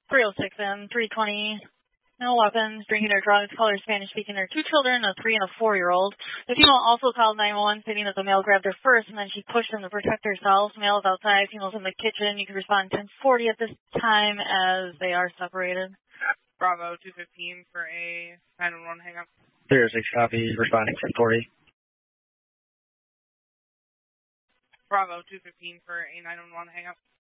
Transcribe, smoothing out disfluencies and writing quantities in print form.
306 in, 320. No weapons, drinking or drugs, color Spanish speaking. There are 2 children, a 3 and a 4-year-old. The female also called 911 stating that the male grabbed her first and then she pushed him to protect herself. Male is outside, female's in the kitchen. You can respond 1040 at this time as they are separated. Bravo 215 for a 911 hang up. 306 copy, responding 1040. Bravo 215 for a 911 hang up.